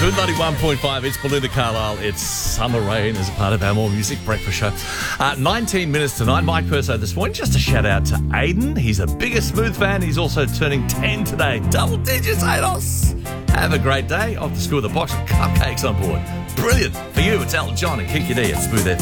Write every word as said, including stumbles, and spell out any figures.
Smooth ninety-one point five, it's Belinda Carlisle. It's Summer Rain as a part of our More Music Breakfast show. Uh, nineteen minutes to nine. Mike Perso this morning. Just a shout out to Aiden. He's a bigger Smooth fan. He's also turning ten today. Double digits, Ados. Have a great day. Off to school with a box of cupcakes on board. Brilliant. For you, it's Elton John and Kiki D at Smooth F M.